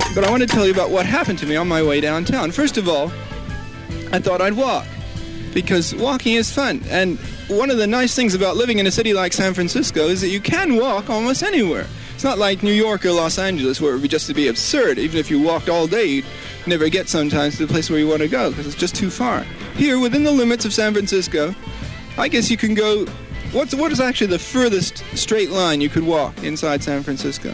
But I want to tell you about what happened to me on my way downtown. First of all, I thought I'd walk, because walking is fun. And one of the nice things about living in a city like San Francisco is that you can walk almost anywhere. It's not like New York or Los Angeles, where it would be just to be absurd. Even if you walked all day, you'd never get sometimes to the place where you want to go, because it's just too far. Here, within the limits of San Francisco, I guess you can go... What is actually the furthest straight line you could walk inside San Francisco?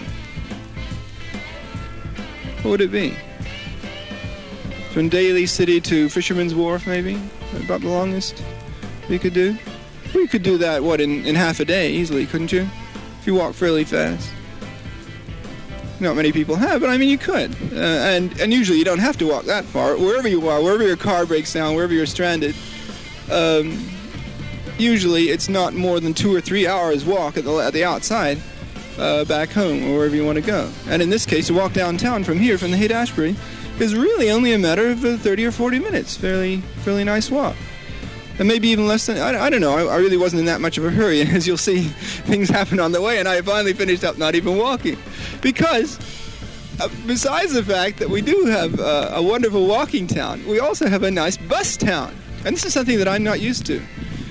What would it be? From Daly City to Fisherman's Wharf, maybe? About the longest you could do? Well, you could do that, in half a day easily, couldn't you? If you walk fairly fast. Not many people have, but I mean you could. And usually you don't have to walk that far. Wherever you are, wherever your car breaks down, wherever you're stranded, usually it's not more than 2 or 3 hours walk at the outside back home or wherever you want to go. And in this case, to walk downtown from here, from the Haight-Ashbury, is really only a matter of 30 or 40 minutes. Fairly nice walk. And maybe even less than, I don't know, I really wasn't in that much of a hurry. As you'll see, things happen on the way, and I finally finished up not even walking. Because, besides the fact that we do have a wonderful walking town, we also have a nice bus town. And this is something that I'm not used to.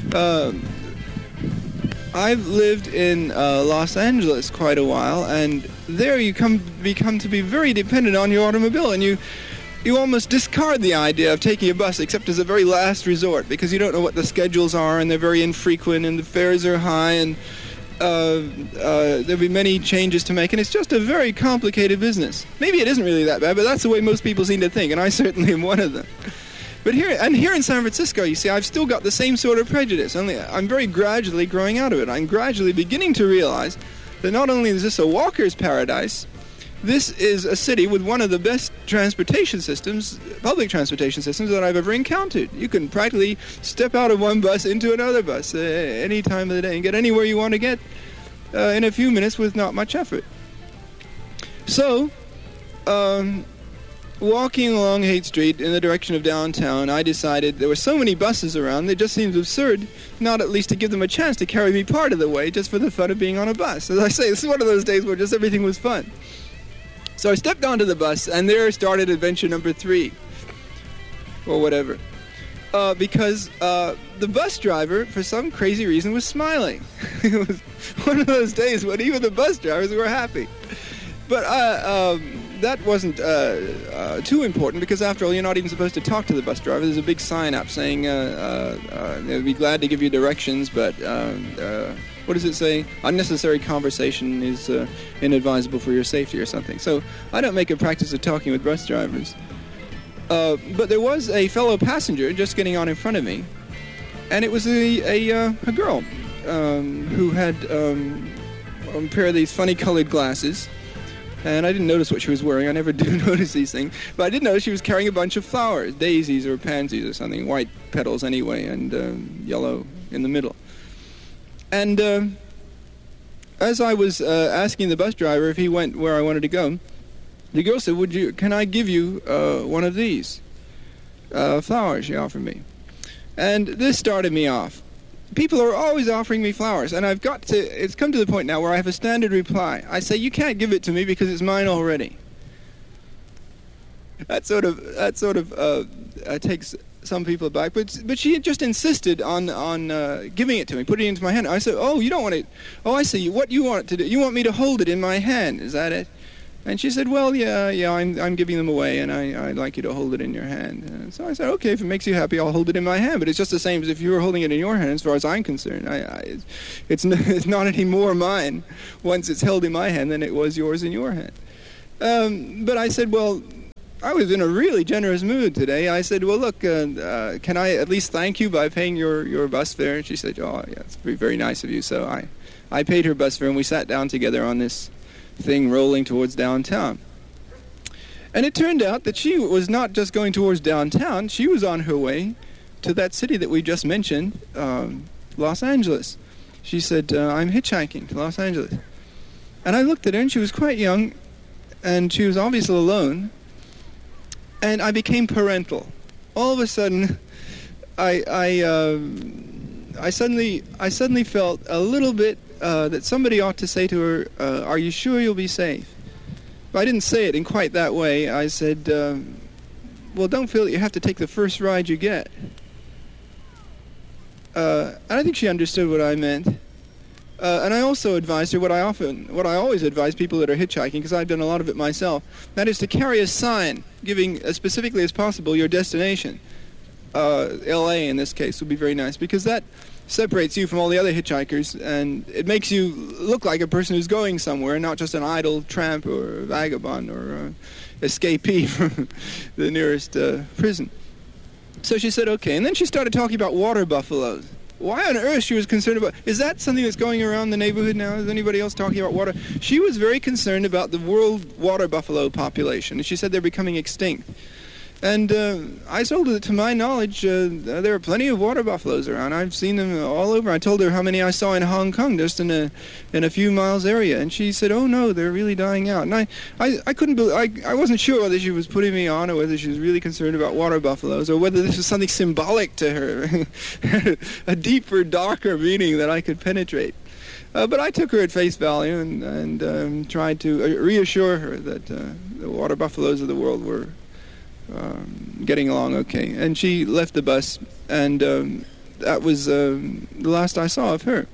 I've lived in Los Angeles quite a while, and there you become to be very dependent on your automobile, and you almost discard the idea of taking a bus except as a very last resort, because you don't know what the schedules are, and they're very infrequent, and the fares are high, and there'll be many changes to make, and it's just a very complicated business. Maybe it isn't really that bad, but that's the way most people seem to think, and I certainly am one of them. But here in San Francisco, you see, I've still got the same sort of prejudice, only I'm very gradually growing out of it. I'm gradually beginning to realize that not only is this a walker's paradise, this is a city with one of the best transportation systems, public transportation systems, that I've ever encountered. You can practically step out of one bus into another bus any time of the day and get anywhere you want to get in a few minutes with not much effort. So, walking along Haight Street in the direction of downtown, I decided there were so many buses around, it just seemed absurd not at least to give them a chance to carry me part of the way just for the fun of being on a bus. As I say, this is one of those days where just everything was fun. So I stepped onto the bus, and there started adventure number 3, or whatever, because the bus driver, for some crazy reason, was smiling. It was one of those days when even the bus drivers were happy. But that wasn't too important, because after all, you're not even supposed to talk to the bus driver. There's a big sign up saying they'll be glad to give you directions, but what does it say? Unnecessary conversation is inadvisable for your safety or something. So I don't make a practice of talking with bus drivers. But there was a fellow passenger just getting on in front of me, and it was a girl who had a pair of these funny-colored glasses. And I didn't notice what she was wearing. I never do notice these things. But I did notice she was carrying a bunch of flowers, daisies or pansies or something, white petals anyway, and yellow in the middle. And as I was asking the bus driver if he went where I wanted to go, the girl said, can I give you one of these flowers she offered me? And this started me off. People are always offering me flowers, and it's come to the point now where I have a standard reply. I say, you can't give it to me because it's mine already. That sort of takes some people back, but she just insisted on giving it to me, putting it into my hand. I said, oh, you don't want it. Oh, I see. What you want it to do? You want me to hold it in my hand, is that it? And she said, well, yeah, I'm giving them away, and I'd like you to hold it in your hand. And so I said, okay, if it makes you happy, I'll hold it in my hand. But it's just the same as if you were holding it in your hand, as far as I'm concerned. It's not any more mine once it's held in my hand than it was yours in your hand. But I said, well, I was in a really generous mood today. I said, well, look, can I at least thank you by paying your bus fare? And she said, oh, yeah, it's very nice of you. So I paid her bus fare, and we sat down together on this thing rolling towards downtown. And it turned out that she was not just going towards downtown, she was on her way to that city that we just mentioned, Los Angeles. She said, I'm hitchhiking to Los Angeles. And I looked at her, and she was quite young, and she was obviously alone, and I became parental. All of a sudden, I suddenly felt a little bit that somebody ought to say to her, are you sure you'll be safe? I didn't say it in quite that way. I said, well, don't feel that you have to take the first ride you get. And I think she understood what I meant. And I also advised her what I always advise people that are hitchhiking, because I've done a lot of it myself. That is to carry a sign giving as specifically as possible your destination. L.A. in this case would be very nice, because that separates you from all the other hitchhikers, and it makes you look like a person who's going somewhere, not just an idle tramp or a vagabond or escapee from the nearest prison. So she said, okay. And then she started talking about water buffaloes. Why on earth she was concerned about... Is that something that's going around the neighborhood now? Is anybody else talking about water? She was very concerned about the world water buffalo population, and she said they're becoming extinct. And I told her that, to my knowledge, there are plenty of water buffaloes around. I've seen them all over. I told her how many I saw in Hong Kong, just in a few miles area. And she said, oh, no, they're really dying out. And I couldn't believe... I wasn't sure whether she was putting me on or whether she was really concerned about water buffaloes or whether this was something symbolic to her, a deeper, darker meaning that I could penetrate. But I took her at face value and tried to reassure her that the water buffaloes of the world were... getting along okay. And she left the bus, and that was the last I saw of her.